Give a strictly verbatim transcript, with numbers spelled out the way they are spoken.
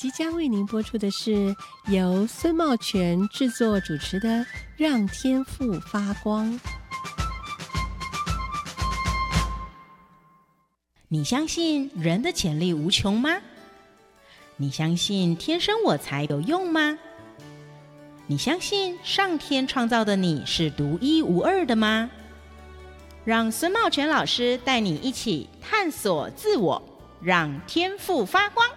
即将为您播出的是由孙茂全制作主持的《让天赋发光》。 你相信人的潜力无穷吗？你相信天生我材有用吗？你相信上天创造的你是独一无二的吗？让孙茂全老师带你一起探索自我，让天赋发光。